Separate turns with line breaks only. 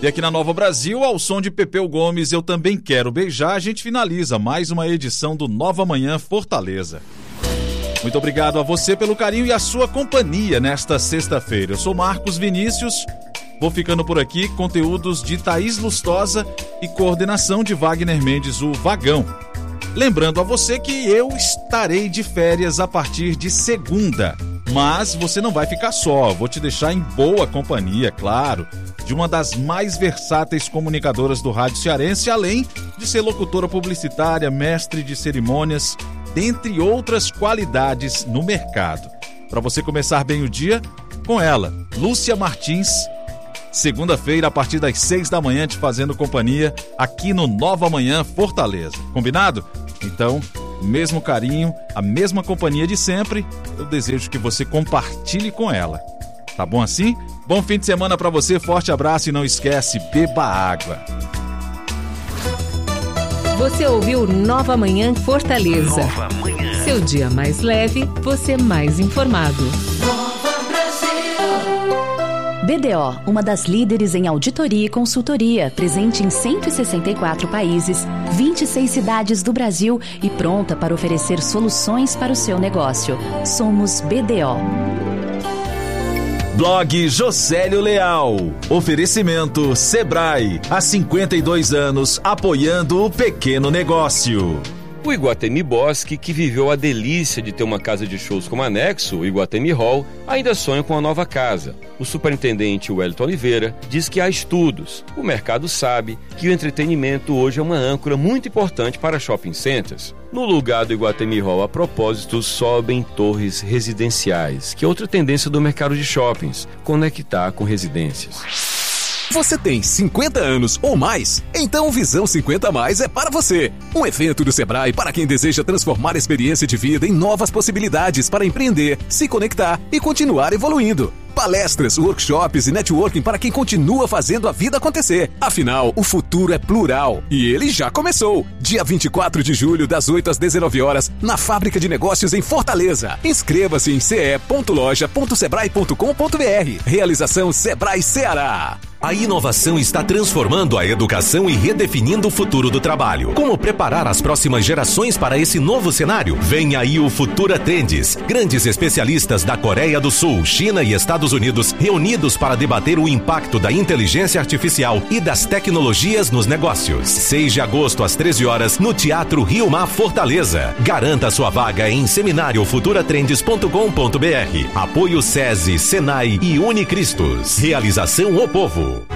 E aqui na Nova Brasil, ao som de Pepeu Gomes, Eu Também Quero Beijar, a gente finaliza mais uma edição do Nova Manhã Fortaleza. Muito obrigado a você pelo carinho e a sua companhia nesta sexta-feira. Eu sou Marcos Vinícius, vou ficando por aqui, conteúdos de Thaís Lustosa e coordenação de Wagner Mendes, o Vagão. Lembrando a você que eu estarei de férias a partir de segunda, mas você não vai ficar só, vou te deixar em boa companhia, claro, de uma das mais versáteis comunicadoras do rádio cearense, além de ser locutora publicitária, mestre de cerimônias, dentre outras qualidades no mercado. Para você começar bem o dia, com ela, Lúcia Martins, segunda-feira a partir das 6 da manhã te fazendo companhia aqui no Nova Manhã Fortaleza. Combinado? Então, mesmo carinho, a mesma companhia de sempre, eu desejo que você compartilhe com ela. Tá bom assim? Bom fim de semana para você, forte abraço e não esquece, beba água.
Você ouviu Nova Manhã Fortaleza.
Nova Manhã.
Seu dia mais leve, você mais informado.
Nova Brasil.
BDO, uma das líderes em auditoria e consultoria, presente em 164 países, 26 cidades do Brasil e pronta para oferecer soluções para o seu negócio. Somos BDO.
Blog Josélio Leal. Oferecimento Sebrae. Há 52 anos apoiando o pequeno negócio.
O Iguatemi Bosque, que viveu a delícia de ter uma casa de shows como anexo, o Iguatemi Hall, ainda sonha com a nova casa. O superintendente Wellington Oliveira diz que há estudos. O mercado sabe que o entretenimento hoje é uma âncora muito importante para shopping centers. No lugar do Iguatemi Hall, a propósito, sobem torres residenciais, que é outra tendência do mercado de shoppings, conectar com residências.
Você tem 50 anos ou mais? Então o Visão 50 Mais é para você. Um evento do Sebrae para quem deseja transformar a experiência de vida em novas possibilidades para empreender, se conectar e continuar evoluindo. Palestras, workshops e networking para quem continua fazendo a vida acontecer. Afinal, o futuro é plural e ele já começou. Dia 24 de julho, das 8 às 19 horas, na Fábrica de Negócios em Fortaleza. Inscreva-se em ce.loja.sebrae.com.br. Realização Sebrae Ceará.
A inovação está transformando a educação e redefinindo o futuro do trabalho. Como preparar as próximas gerações para esse novo cenário? Vem aí o Futura Trends. Grandes especialistas da Coreia do Sul, China e Estados Unidos reunidos para debater o impacto da inteligência artificial e das tecnologias nos negócios. 6 de agosto às 13 horas no Teatro Rio Mar Fortaleza. Garanta sua vaga em seminariofuturatrendes.com.br. Apoio SESI, Senai e Unicristos. Realização O Povo.